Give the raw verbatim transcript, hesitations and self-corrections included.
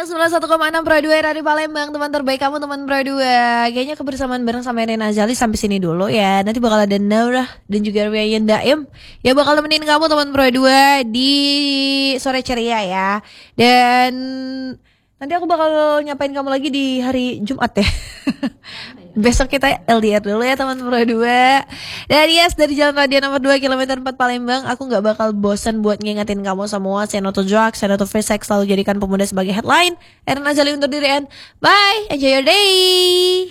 yang sembilan puluh satu koma enam Pro dua Radio Palembang, teman terbaik kamu, teman Pro dua. Kayaknya kebersamaan bareng sama Rena Azali sampai sini dulu ya. Nanti bakal ada Naura dan juga Ryan Daim yang bakal nemenin kamu teman Pro dua di sore ceria ya. Dan nanti aku bakal nyapain kamu lagi di hari Jumat ya. Besok kita L D R dulu ya teman Pro dua. Dan yes, dari Jalan Raya nomor dua kilometer empat Palembang, aku gak bakal bosan buat ngingetin kamu semua. Say no to drugs, say no to free sex, selalu jadikan pemuda sebagai headline. Rena Azali undur diri and bye, enjoy your day.